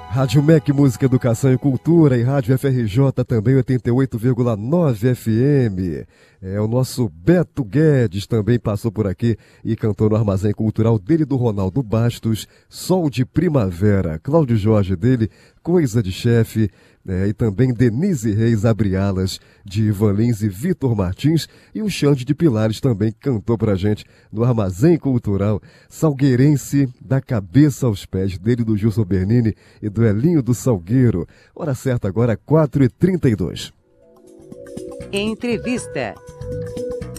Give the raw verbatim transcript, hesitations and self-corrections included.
Rádio M E C Música, Educação e Cultura e Rádio F R J também oitenta e oito vírgula nove F M. É, o nosso Beto Guedes também passou por aqui e cantou no Armazém Cultural dele, do Ronaldo Bastos, Sol de Primavera. Cláudio Jorge dele, Coisa de Chefe. É, e também Denise Reis, Abre Alas, de Ivan Lins e Vitor Martins. E o Xande de Pilares também cantou pra gente no Armazém Cultural. Salgueirense, da cabeça aos pés, dele, do Gilson Bernini e do Elinho do Salgueiro. Hora certa agora, quatro e trinta e dois. Entrevista.